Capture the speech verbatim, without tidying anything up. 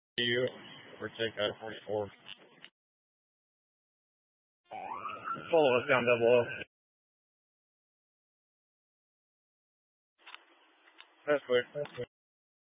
You overtake I forty-four. Follow us down double O. That's clear. That's clear.